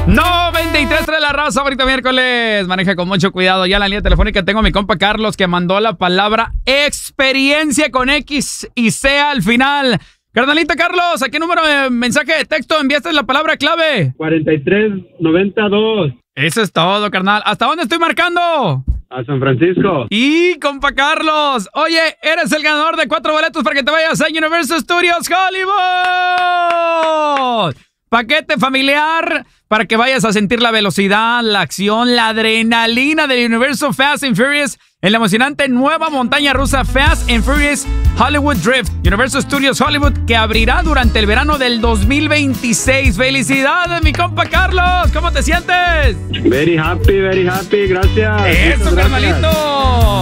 93 trae la raza, ahorita miércoles. Maneja con mucho cuidado. Ya en la línea telefónica tengo a mi compa Carlos, que mandó la palabra experiencia con X y C al final. Carnalito Carlos, ¿a qué número de mensaje de texto enviaste la palabra clave? 4392. Eso es todo, carnal. ¿Hasta dónde estoy marcando? A San Francisco. Y, compa Carlos, oye, eres el ganador de 4 boletos para que te vayas a Universal Studios Hollywood. Paquete familiar para que vayas a sentir la velocidad, la acción, la adrenalina del Universal Fast and Furious en la emocionante nueva montaña rusa Fast and Furious Hollywood Drift, Universal Studios Hollywood, que abrirá durante el verano del 2026. ¡Felicidades, mi compa Carlos! ¿Cómo te sientes? Very happy, gracias. ¡Eso, carnalito!